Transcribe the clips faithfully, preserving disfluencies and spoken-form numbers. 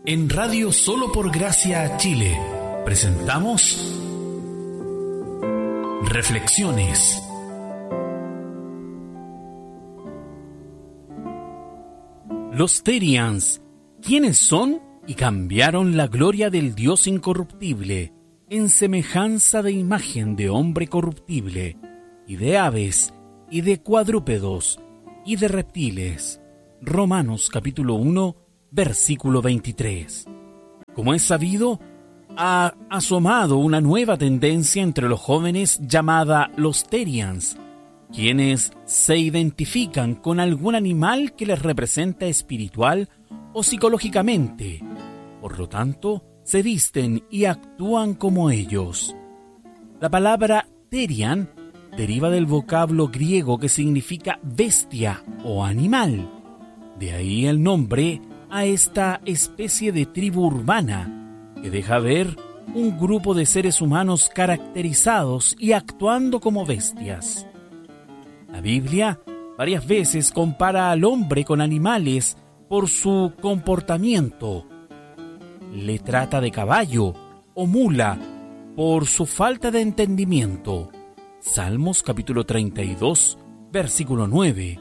En Radio Solo por Gracia Chile presentamos Reflexiones. Los Therians, ¿quiénes son? Y cambiaron la gloria del Dios incorruptible en semejanza de imagen de hombre corruptible, y de aves, y de cuadrúpedos, y de reptiles. Romanos capítulo uno, versículo veintitrés. Como es sabido, ha asomado una nueva tendencia entre los jóvenes llamada los Therians, quienes se identifican con algún animal que les representa espiritual o psicológicamente. Por lo tanto, se visten y actúan como ellos. La palabra Therian deriva del vocablo griego que significa bestia o animal. De ahí el nombre a esta especie de tribu urbana que deja ver un grupo de seres humanos caracterizados y actuando como bestias. La Biblia varias veces compara al hombre con animales por su comportamiento. Le trata de caballo o mula por su falta de entendimiento. Salmos capítulo treinta y dos, versículo nueve.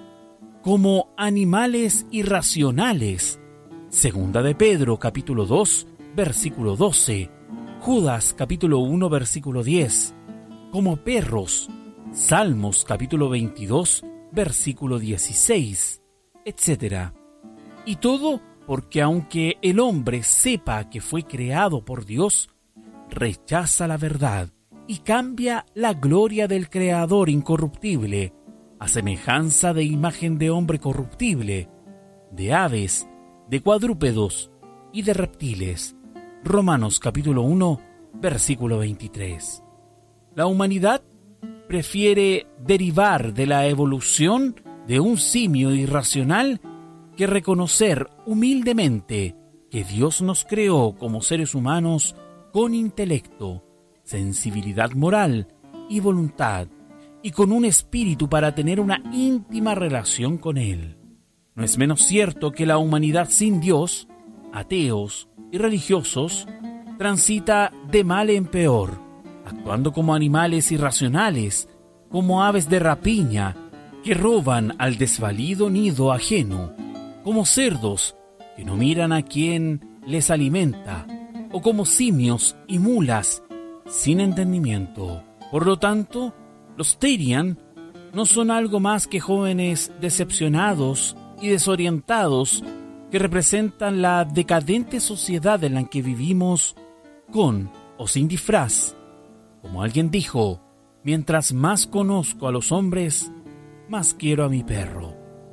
Como animales irracionales. Segunda de Pedro capítulo dos, versículo doce. Judas capítulo uno, versículo diez. Como perros. Salmos capítulo veintidós, versículo dieciséis, etcétera. Y todo porque aunque el hombre sepa que fue creado por Dios, rechaza la verdad y cambia la gloria del Creador incorruptible a semejanza de imagen de hombre corruptible, de aves, de cuadrúpedos y de reptiles. Romanos capítulo uno, versículo veintitrés. La humanidad prefiere derivar de la evolución de un simio irracional que reconocer humildemente que Dios nos creó como seres humanos con intelecto, sensibilidad moral y voluntad, y con un espíritu para tener una íntima relación con Él. No es menos cierto que la humanidad sin Dios, ateos y religiosos, transita de mal en peor, actuando como animales irracionales, como aves de rapiña, que roban al desvalido nido ajeno, como cerdos que no miran a quien les alimenta, o como simios y mulas sin entendimiento. Por lo tanto, los Therian no son algo más que jóvenes decepcionados y desorientados que representan la decadente sociedad en la que vivimos, con o sin disfraz. Como alguien dijo, mientras más conozco a los hombres, más quiero a mi perro.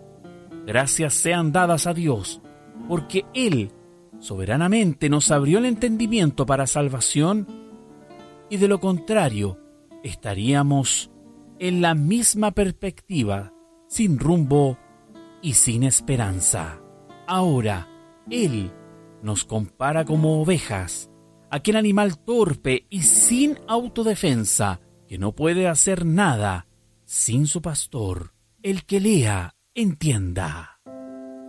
Gracias sean dadas a Dios, porque Él soberanamente nos abrió el entendimiento para salvación, y de lo contrario, estaríamos en la misma perspectiva, sin rumbo y sin esperanza. Ahora, Él nos compara como ovejas, aquel animal torpe y sin autodefensa, que no puede hacer nada sin su pastor. El que lea, entienda.